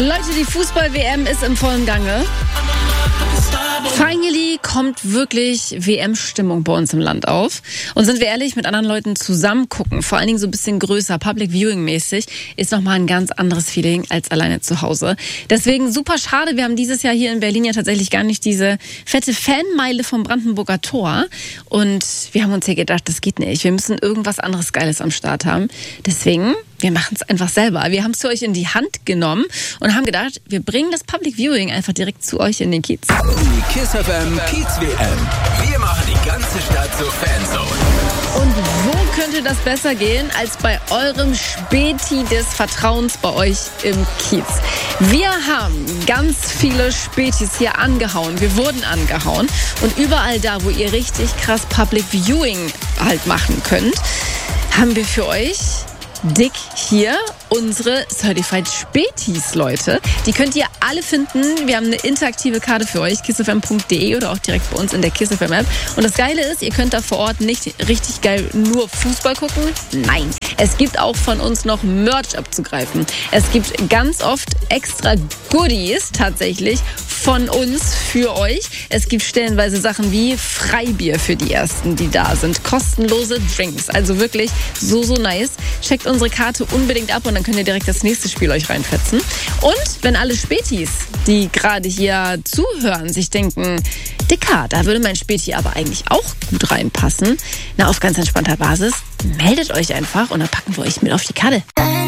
Leute, die Fußball-WM ist im vollen Gange. Finally kommt wirklich WM-Stimmung bei uns im Land auf. Und sind wir ehrlich, mit anderen Leuten zusammen gucken, vor allen Dingen so ein bisschen größer, Public Viewing-mäßig, ist nochmal ein ganz anderes Feeling als alleine zu Hause. Deswegen super schade, wir haben dieses Jahr hier in Berlin ja tatsächlich gar nicht diese fette Fanmeile vom Brandenburger Tor. Und wir haben uns hier gedacht, das geht nicht. Wir müssen irgendwas anderes Geiles am Start haben. Deswegen, wir machen es einfach selber. Wir haben es für euch in die Hand genommen und haben gedacht, wir bringen das Public Viewing einfach direkt zu euch in den Kiez. Die Kiss FM Kiez WM. Wir machen die ganze Stadt zur Fanzone. Und wo könnte das besser gehen als bei eurem Späti des Vertrauens bei euch im Kiez? Wir haben ganz viele Spätis hier angehauen. Wir wurden angehauen. Und überall da, wo ihr richtig krass Public Viewing halt machen könnt, haben wir für euch dick hier unsere Certified Spätis, Leute. Die könnt ihr alle finden. Wir haben eine interaktive Karte für euch, kissfm.de oder auch direkt bei uns in der Kiss FM App. Und das Geile ist, ihr könnt da vor Ort nicht richtig geil nur Fußball gucken. Nein, es gibt auch von uns noch Merch abzugreifen. Es gibt ganz oft extra Goodies tatsächlich von uns für euch. Es gibt stellenweise Sachen wie Freibier für die Ersten, die da sind. Kostenlose Drinks. Also wirklich so nice. Checkt unsere Karte unbedingt ab und dann könnt ihr direkt das nächste Spiel euch reinfetzen. Und wenn alle Spätis, die gerade hier zuhören, sich denken, Dicker, da würde mein Späti aber eigentlich auch gut reinpassen, na, auf ganz entspannter Basis, meldet euch einfach und dann packen wir euch mit auf die Karte.